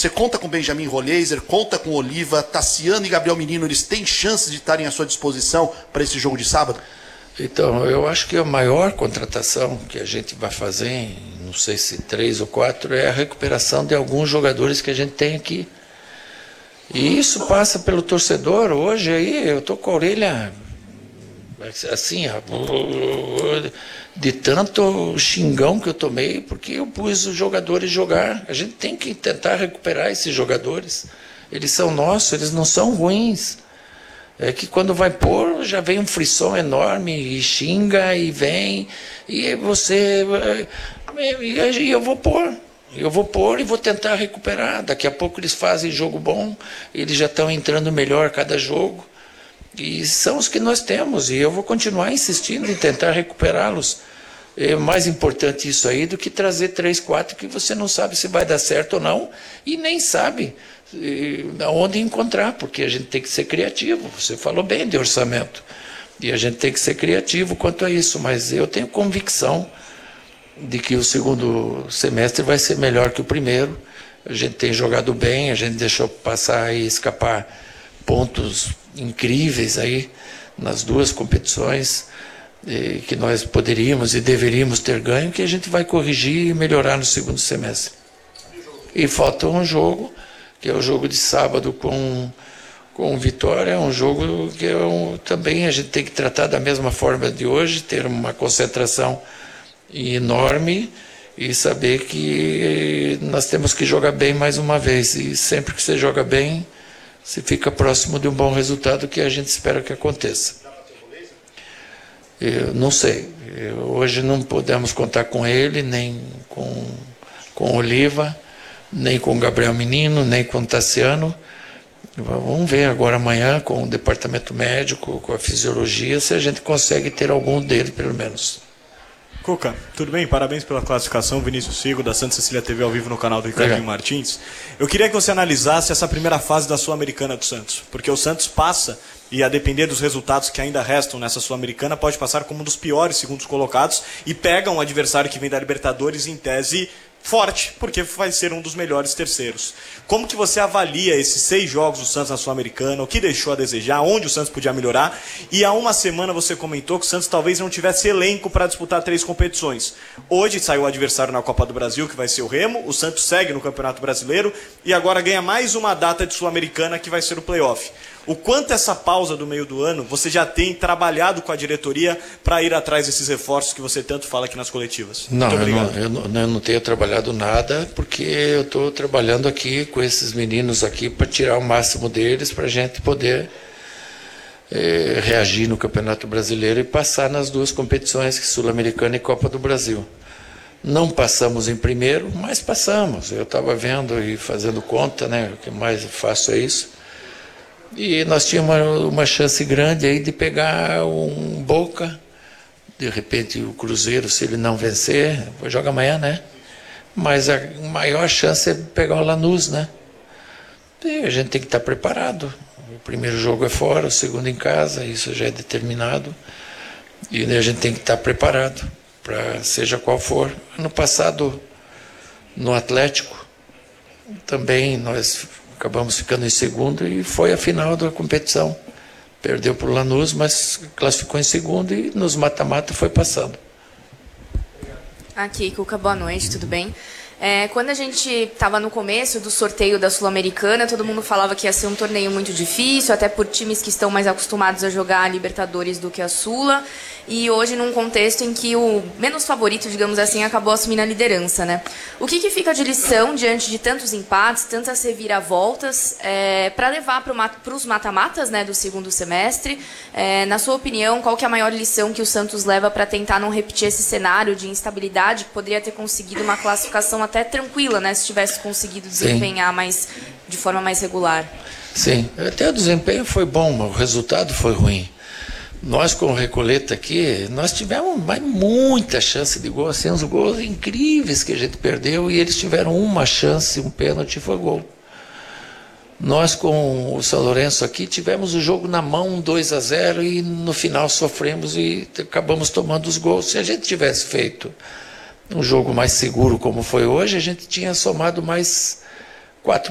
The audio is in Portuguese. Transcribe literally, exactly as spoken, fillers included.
Você conta com Benjamin Rollheiser, conta com Oliva, Tassiano e Gabriel Menino, eles têm chances de estarem à sua disposição para esse jogo de sábado? Então, eu acho que a maior contratação que a gente vai fazer, em, não sei se três ou quatro, é a recuperação de alguns jogadores que a gente tem aqui. E isso passa pelo torcedor. Hoje aí eu tô com a orelha assim, de tanto xingão que eu tomei, porque eu pus os jogadores jogar. A gente tem que tentar recuperar esses jogadores. Eles são nossos, eles não são ruins. É que quando vai pôr, já vem um frisson enorme, e xinga, e vem, e você... E eu vou pôr. Eu vou pôr e vou tentar recuperar. Daqui a pouco eles fazem jogo bom, eles já estão entrando melhor cada jogo. E são os que nós temos, e eu vou continuar insistindo em tentar recuperá-los. É mais importante isso aí do que trazer três, quatro que você não sabe se vai dar certo ou não, e nem sabe aonde encontrar, porque a gente tem que ser criativo. Você falou bem de orçamento, e a gente tem que ser criativo quanto a isso, mas eu tenho convicção de que o segundo semestre vai ser melhor que o primeiro. A gente tem jogado bem, a gente deixou passar e escapar pontos incríveis aí nas duas competições eh, que nós poderíamos e deveríamos ter ganho, que a gente vai corrigir e melhorar no segundo semestre. E falta um jogo, que é o jogo de sábado com, com Vitória, um jogo que é um, também a gente tem que tratar da mesma forma de hoje, ter uma concentração enorme e saber que nós temos que jogar bem mais uma vez, e sempre que você joga bem, você fica próximo de um bom resultado, que a gente espera que aconteça. Eu não sei, eu, hoje não podemos contar com ele, nem com, com Oliva, nem com Gabriel Menino, nem com Tassiano. Vamos ver agora amanhã com o departamento médico, com a fisiologia, se a gente consegue ter algum dele pelo menos. Cuca, tudo bem? Parabéns pela classificação. Vinícius Figo, da Santa Cecília T V, ao vivo no canal do Ricardinho Martins. Eu queria que você analisasse essa primeira fase da Sul-Americana do Santos, porque o Santos passa, e a depender dos resultados que ainda restam nessa Sul-Americana, pode passar como um dos piores segundos colocados e pega um adversário que vem da Libertadores em tese forte, porque vai ser um dos melhores terceiros. Como que você avalia esses seis jogos do Santos na Sul-Americana, o que deixou a desejar, onde o Santos podia melhorar? E há uma semana você comentou que o Santos talvez não tivesse elenco para disputar três competições. Hoje saiu o adversário na Copa do Brasil, que vai ser o Remo, o Santos segue no Campeonato Brasileiro e agora ganha mais uma data de Sul-Americana, que vai ser o playoff. O quanto essa pausa do meio do ano você já tem trabalhado com a diretoria para ir atrás desses reforços que você tanto fala aqui nas coletivas? Não, eu não, eu não, eu não tenho trabalhado nada, porque eu estou trabalhando aqui com esses meninos aqui para tirar o máximo deles, para a gente poder é, reagir no Campeonato Brasileiro e passar nas duas competições, Sul-Americana e Copa do Brasil. Não passamos em primeiro, mas passamos. Eu estava vendo e fazendo conta, né? O que mais faço é isso. E nós tínhamos uma, uma chance grande aí de pegar um Boca, de repente o Cruzeiro, se ele não vencer, joga amanhã, né? Mas a maior chance é pegar o Lanús, né? E a gente tem que estar preparado. O primeiro jogo é fora, o segundo em casa, isso já é determinado. E a gente tem que estar preparado, para seja qual for. Ano passado, no Atlético, também nós acabamos ficando em segundo e foi a final da competição. Perdeu para o Lanús, mas classificou em segundo e nos mata-mata foi passando. Aqui, Cuca, boa noite, tudo bem? É, quando a gente estava no começo do sorteio da Sul-Americana, todo mundo falava que ia ser um torneio muito difícil, até por times que estão mais acostumados a jogar a Libertadores do que a Sula. E hoje, num contexto em que o menos favorito, digamos assim, acabou assumindo a liderança, né? O que, que fica de lição diante de tantos empates, tantas reviravoltas, é, para levar para os mata-matas, né, do segundo semestre? É, na sua opinião, qual que é a maior lição que o Santos leva para tentar não repetir esse cenário de instabilidade, que poderia ter conseguido uma classificação até tranquila, né, se tivesse conseguido desempenhar mais, de forma mais regular? Sim, até o desempenho foi bom, mas o resultado foi ruim. Nós, com o Recoleta aqui, nós tivemos muita chance de gol, assim, uns gols incríveis que a gente perdeu, e eles tiveram uma chance, um pênalti, foi gol. Nós, com o São Lourenço aqui, tivemos o jogo na mão, dois a zero, e no final sofremos e acabamos tomando os gols. Se a gente tivesse feito um jogo mais seguro como foi hoje, a gente tinha somado mais quatro